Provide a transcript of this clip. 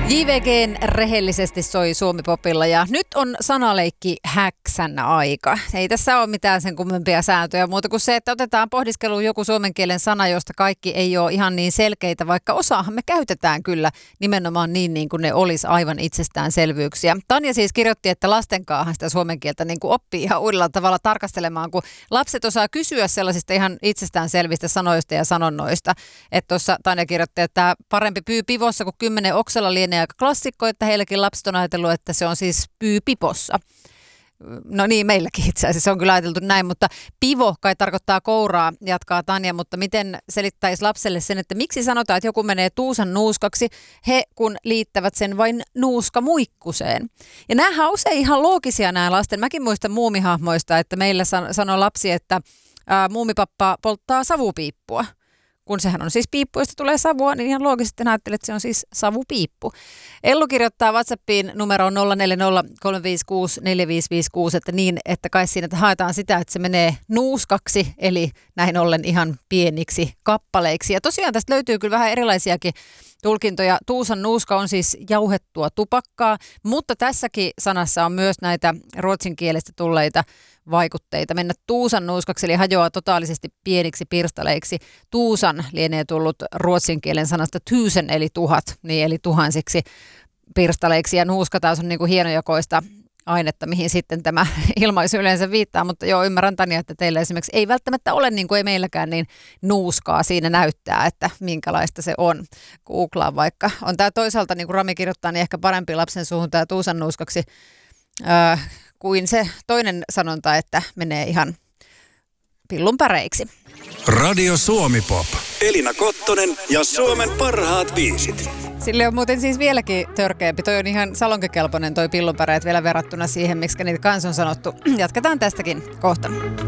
JVG:n rehellisesti soi Suomi-popilla ja nyt on sanaleikki häksän aika. Ei tässä ole mitään sen kummempia sääntöjä muuta kuin se, että otetaan pohdiskeluun joku suomen kielen sana, josta kaikki ei ole ihan niin selkeitä, vaikka osaahan me käytetään kyllä nimenomaan niin kuin ne olisi aivan itsestäänselvyyksiä. Tanja siis kirjoitti, että lastenkaahan sitä suomen kieltä niin kuin oppii ihan uudella tavalla tarkastelemaan, kun lapset osaa kysyä sellaisista ihan itsestäänselvistä sanoista ja sanonnoista. Että tuossa Tanja kirjoitti, että parempi pyy pivossa kuin 10 oksalla lienee aika klassikko, että heilläkin lapset on ajatellut, että se on siis pyy pipossa. No niin, meilläkin itse asiassa on kyllä ajateltu näin, mutta pivo kai tarkoittaa kouraa, jatkaa Tanja, mutta miten selittäisi lapselle sen, että miksi sanotaan, että joku menee tuusan nuuskaksi, he kun liittävät sen vain nuuskamuikkuseen. Ja näähän on usein ihan loogisia nämä lasten. Mäkin muistan muumihahmoista, että meillä sanoo lapsi, että muumipappa polttaa savupiippua. Kun sehän on siis piippu, josta tulee savua, niin ihan loogisesti ajattelet, että se on siis savupiippu. Ellu kirjoittaa WhatsAppiin numeroon 0403564556, että niin, että kai siinä että haetaan sitä, että se menee nuuskaksi, eli näin ollen ihan pieniksi kappaleiksi. Ja tosiaan tästä löytyy kyllä vähän erilaisiakin tulkintoja. Tuusan nuuska on siis jauhettua tupakkaa, mutta tässäkin sanassa on myös näitä ruotsin kielestä tulleita vaikutteita. Mennä tuusan nuuskaksi, eli hajoaa totaalisesti pieniksi pirstaleiksi. Tuusan lienee tullut ruotsin kielen sanasta tusen, eli 1000, niin eli tuhansiksi pirstaleiksi. Ja nuuska taas on niin kuin hienojakoista ainetta, mihin sitten tämä ilmaisu yleensä viittaa, mutta joo, ymmärrän Tanja, että teillä esimerkiksi ei välttämättä ole, niin kuin ei meilläkään, niin nuuskaa siinä näyttää, että minkälaista se on. Googlaa vaikka. On tämä toisaalta, niin kuin Rami kirjoittaa, niin ehkä parempi lapsen suhun tämä tuusan nuuskaksi kuin se toinen sanonta, että menee ihan pillunpäreiksi. Radio Suomi Pop. Elina Kottonen ja Suomen parhaat biisit. Sille on muuten siis vieläkin törkeämpi. Toi on ihan salonkikelpoinen toi pillunpäreet vielä verrattuna siihen, miksi niitä kans on sanottu. Jatketaan tästäkin kohta.